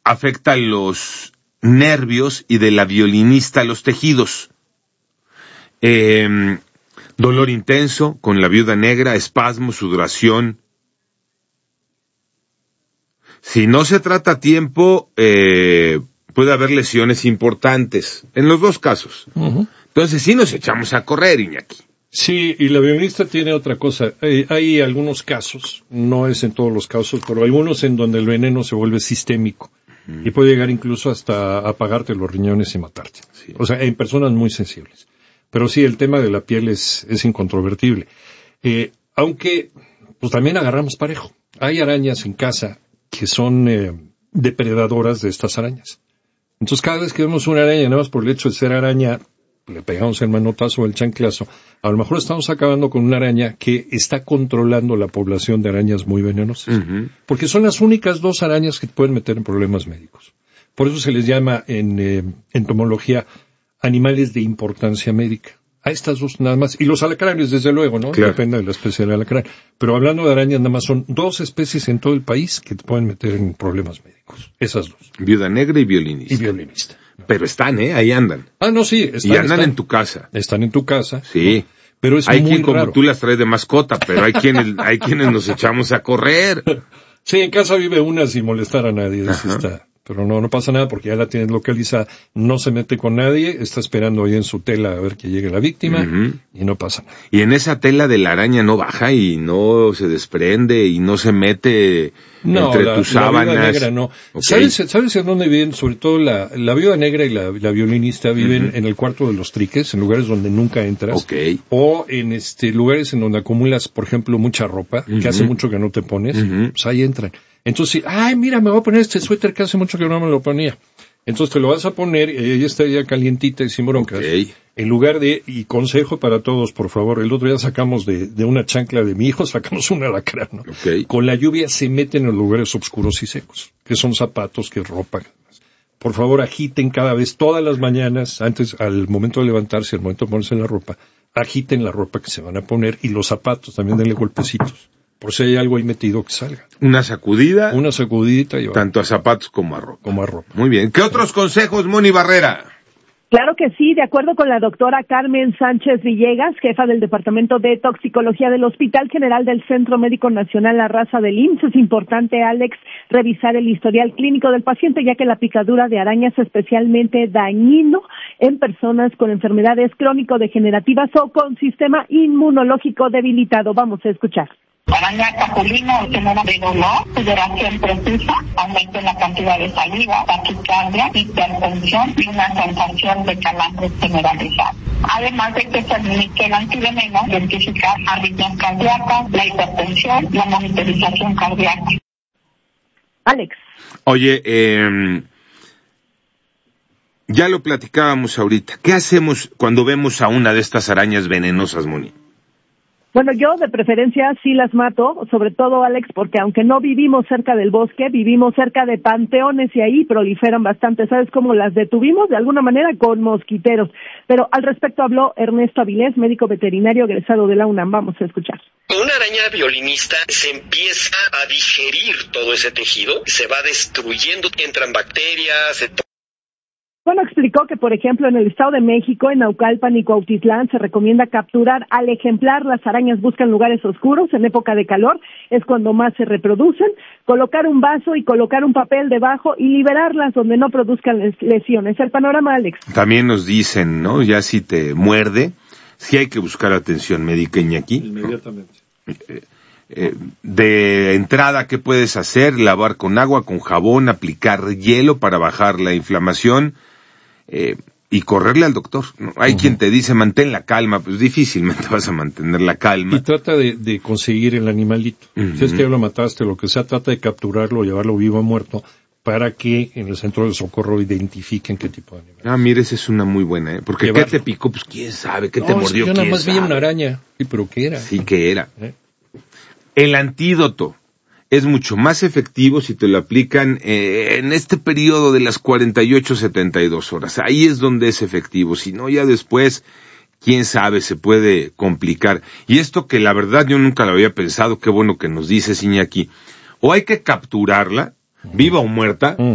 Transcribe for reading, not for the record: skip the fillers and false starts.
afecta los nervios y de la violinista los tejidos. Dolor intenso con la viuda negra, espasmo, sudoración. Si no se trata a tiempo, puede haber lesiones importantes, en los dos casos. Uh-huh. Entonces sí nos echamos a correr, Iñaki. Sí, y la violinista tiene otra cosa. Hay algunos casos, no es en todos los casos, pero algunos en donde el veneno se vuelve sistémico. Y puede llegar incluso hasta apagarte los riñones y matarte. Sí. O sea, en personas muy sensibles. Pero sí, el tema de la piel es incontrovertible. Aunque, pues también agarramos parejo. Hay arañas en casa que son depredadoras de estas arañas. Entonces, cada vez que vemos una araña, nada más por el hecho de ser araña, le pegamos el manotazo o el chanclazo. A lo mejor estamos acabando con una araña que está controlando la población de arañas muy venenosas. Uh-huh. Porque son las únicas 2 arañas que te pueden meter en problemas médicos. Por eso se les llama en entomología animales de importancia médica. A estas 2 nada más. Y los alacranes, desde luego, ¿no? Claro. Depende de la especie del alacrán. Pero hablando de arañas, nada más son 2 especies en todo el país que te pueden meter en problemas médicos. Esas 2. Viuda negra y violinista. Pero están, ahí andan. Ah, no, sí. Y andan en tu casa. Están en tu casa. Sí. Pero es hay muy quien raro. como tú las traes de mascota, pero hay quienes nos echamos a correr. Sí, en casa vive una sin molestar a nadie. Pero no pasa nada porque ya la tienes localizada. No se mete con nadie, está esperando ahí en su tela a ver que llegue la víctima. Uh-huh. Y no pasa nada. Y en esa tela de la araña no baja y no se desprende y no se mete entre tus sábanas. La viuda negra no. Okay. ¿Sabes en dónde viven? Sobre todo la viuda negra y la violinista viven uh-huh. en el cuarto de los triques, en lugares donde nunca entras. Okay. O en lugares en donde acumulas, por ejemplo, mucha ropa, uh-huh. que hace mucho que no te pones. Uh-huh. Pues ahí entran. Entonces, mira, me voy a poner este suéter que hace mucho que no me lo ponía. Entonces te lo vas a poner, ella está ya calientita y sin broncas. Okay. En lugar y consejo para todos, por favor, el otro día sacamos de una chancla de mi hijo, sacamos un alacrán, ¿no? Okay. Con la lluvia se meten en los lugares oscuros y secos, que son zapatos, que es ropa. Por favor, agiten cada vez, todas las mañanas, antes, al momento de levantarse, al momento de ponerse la ropa, agiten la ropa que se van a poner y los zapatos, también denle golpecitos. Por si hay algo ahí metido que salga. Una sacudida. Una sacudidita. Tanto a zapatos como a ropa. Como a ropa. Muy bien. ¿Qué otros consejos, Moni Barrera? Claro que sí, de acuerdo con la doctora Carmen Sánchez Villegas, jefa del Departamento de Toxicología del Hospital General del Centro Médico Nacional La Raza del IMSS, es importante, Alex, revisar el historial clínico del paciente, ya que la picadura de araña es especialmente dañino en personas con enfermedades crónico-degenerativas o con sistema inmunológico debilitado. Vamos a escuchar. Araña capulina, genera de dolor, sudoración profusa, aumento en la cantidad de saliva, taquicardia, hipertensión y una sensación de calambres generalizada. Además de que se administra el antiveneno, identificar arritmias cardíacas, la hipertensión, la monitorización cardíaca. Alex. Oye, ya lo platicábamos ahorita. ¿Qué hacemos cuando vemos a una de estas arañas venenosas, Moni? Bueno, yo de preferencia sí las mato, sobre todo, Alex, porque aunque no vivimos cerca del bosque, vivimos cerca de panteones y ahí proliferan bastante. ¿Sabes cómo las detuvimos? De alguna manera con mosquiteros. Pero al respecto habló Ernesto Avilés, médico veterinario egresado de la UNAM. Vamos a escuchar. Una araña violinista se empieza a digerir todo ese tejido, se va destruyendo, entran bacterias. Bueno, explicó que, por ejemplo, en el Estado de México, en Naucalpan y Cuautitlán, se recomienda capturar al ejemplar. Las arañas buscan lugares oscuros en época de calor, es cuando más se reproducen. Colocar un vaso y colocar un papel debajo y liberarlas donde no produzcan lesiones. El panorama, Alex. También nos dicen, ¿no? Ya si te muerde, sí hay que buscar atención médica, Iñaki. Inmediatamente. De entrada, ¿qué puedes hacer? Lavar con agua, con jabón, aplicar hielo para bajar la inflamación. Y correrle al doctor, ¿no? Hay quien te dice mantén la calma, pues difícilmente vas a mantener la calma. Y trata de conseguir el animalito. Si es que ya lo mataste, lo que sea, trata de capturarlo, llevarlo vivo o muerto, para que en el centro de socorro identifiquen qué tipo de animal. Mira, esa es una muy buena, porque llevarlo. ¿Qué te picó? Pues quién sabe, ¿qué te mordió? Yo nada más vi una araña. Sí, pero ¿qué era? Sí, ¿qué era? El antídoto es mucho más efectivo si te lo aplican en este periodo de las 48-72 horas. Ahí es donde es efectivo. Si no, ya después, quién sabe, se puede complicar. Y esto que la verdad yo nunca lo había pensado, qué bueno que nos dices, Iñaki. O hay que capturarla, viva o muerta,